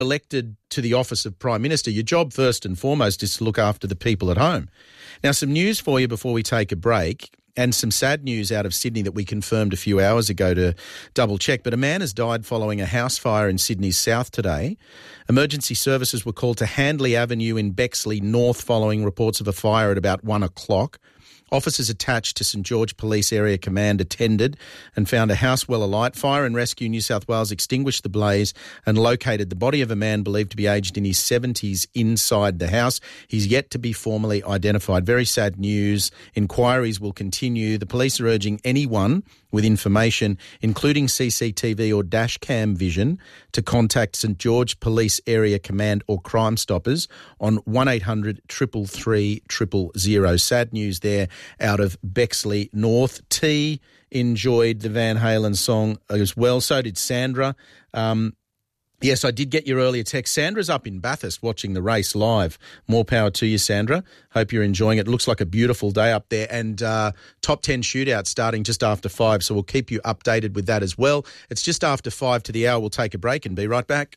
elected to the office of Prime Minister, your job first and foremost is to look after the people at home. Now, some news for you before we take a break, and some sad news out of Sydney that we confirmed a few hours ago to double check. But a man has died following a house fire in Sydney's south today. Emergency services were called to Handley Avenue in Bexley North following reports of a fire at about 1 o'clock. Officers attached to St George Police Area Command attended and found a house well alight. Fire and Rescue New South Wales extinguished the blaze and located the body of a man believed to be aged in his 70s inside the house. He's yet to be formally identified. Very sad news. Inquiries will continue. The police are urging anyone with information, including CCTV or dash cam vision, to contact St George Police Area Command or Crime Stoppers on 1800 333 000. Sad news there out of Bexley North. T enjoyed the Van Halen song as well. So did Sandra. Yes, I did get your earlier text. Sandra's up in Bathurst watching the race live. More power to you, Sandra. Hope you're enjoying it. Looks like a beautiful day up there. And top 10 shootout starting just after 5, so we'll keep you updated with that as well. It's just after 5 to the hour. We'll take a break and be right back.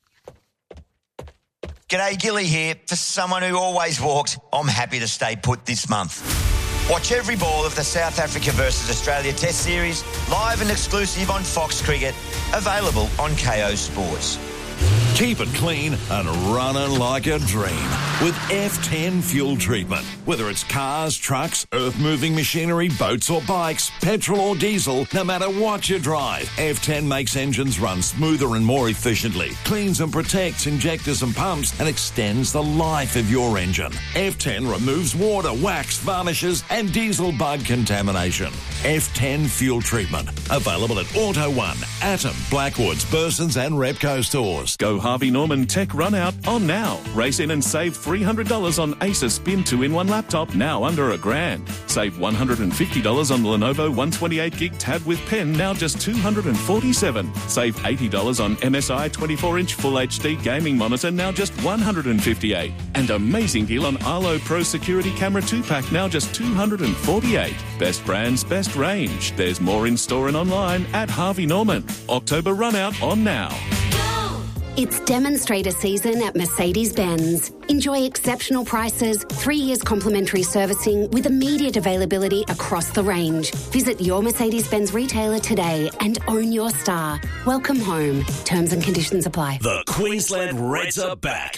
G'day, Gilly here. For someone who always walked, I'm happy to stay put this month. Watch every ball of the South Africa versus Australia Test Series, live and exclusive on Fox Cricket, available on KO Sports. Keep it clean and running like a dream with F10 fuel treatment. Whether it's cars, trucks, earth-moving machinery, boats or bikes, petrol or diesel, no matter what you drive, F10 makes engines run smoother and more efficiently, cleans and protects injectors and pumps, and extends the life of your engine. F10 removes water, wax, varnishes and diesel bug contamination. F10 fuel treatment. Available at Auto One, Atom, Blackwoods, Bursons and Repco stores. Go Harvey Norman Tech Run Out on now. Race in and save $300 on Acer Spin 2-in-1 laptop, now under $1,000. Save $150 on the Lenovo 128GB tab with pen, now just $247. Save $80 on MSI 24-inch Full HD gaming monitor, now just $158. And amazing deal on Arlo Pro Security Camera 2-pack, now just $248. Best brands, best range. There's more in store and online at Harvey Norman. October Run Out on now. It's demonstrator season at Mercedes-Benz. Enjoy exceptional prices, 3 years complimentary servicing with immediate availability across the range. Visit your Mercedes-Benz retailer today and own your star. Welcome home. Terms and conditions apply. The Queensland Reds are back.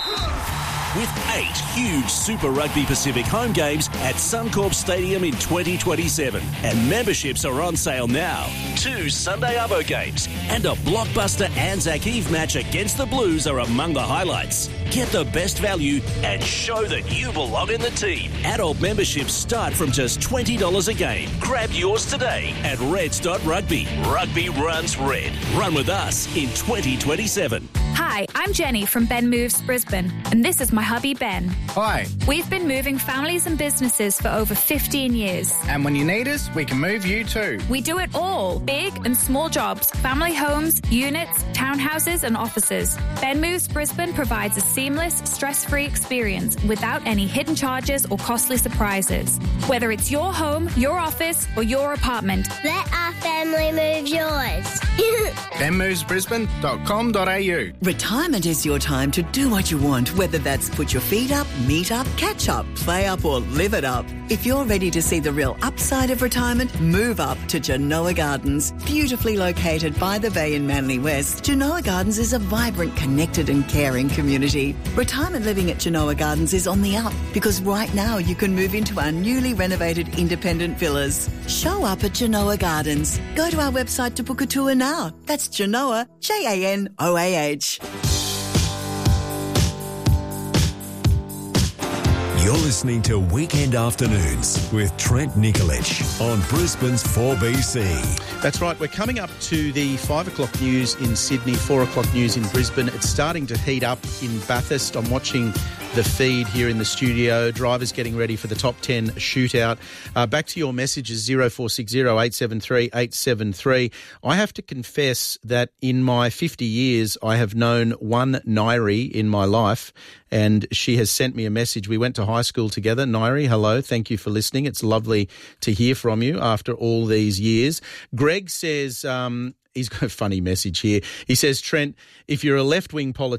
With 8 huge Super Rugby Pacific home games at Suncorp Stadium in 2027. And memberships are on sale now. 2 Sunday Arvo games and a blockbuster Anzac Eve match against the Blues are among the highlights. Get the best value and show that you belong in the team. Adult memberships start from just $20 a game. Grab yours today at reds.rugby. Rugby runs red. Run with us in 2027. Hi, I'm Jenny from Ben Moves Brisbane, and this is my hubby Ben. Hi. We've been moving families and businesses for over 15 years. And when you need us, we can move you too. We do it all, big and small jobs, family homes, units, townhouses and offices. Ben Moves Brisbane provides a seamless, stress-free experience without any hidden charges or costly surprises. Whether it's your home, your office or your apartment. Let our family move yours. benmovesbrisbane.com.au. Retirement is your time to do what you want, whether that's put your feet up, meet up, catch up, play up or live it up. If you're ready to see the real upside of retirement, move up to Genoa Gardens. Beautifully located by the bay in Manly West, Genoa Gardens is a vibrant, connected and caring community. Retirement living at Genoa Gardens is on the up because right now you can move into our newly renovated independent villas. Show up at Genoa Gardens. Go to our website to book a tour now. That's Genoa, Janoah. You're listening to Weekend Afternoons with Trent Nikolic on Brisbane's 4BC. That's right. We're coming up to the 5 o'clock news in Sydney, 4 o'clock news in Brisbane. It's starting to heat up in Bathurst. I'm watching the feed here in the studio. Drivers getting ready for the top 10 shootout. Back to your messages, 0460 873 873. I have to confess that in my 50 years, I have known one Nairi in my life, and she has sent me a message. We went to high school together. Nairi, hello. Thank you for listening. It's lovely to hear from you after all these years. Greg says He's got a funny message here. He says, Trent, if you're a left-wing politician,